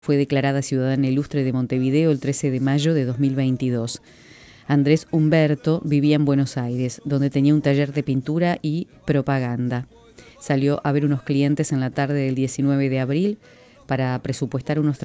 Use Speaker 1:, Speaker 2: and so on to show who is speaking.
Speaker 1: Fue declarada ciudadana ilustre de Montevideo el 13 de mayo de 2022. Andrés Humberto vivía en Buenos Aires, donde tenía un taller de pintura y propaganda. Salió a ver unos clientes en la tarde del 19 de abril para presupuestar unos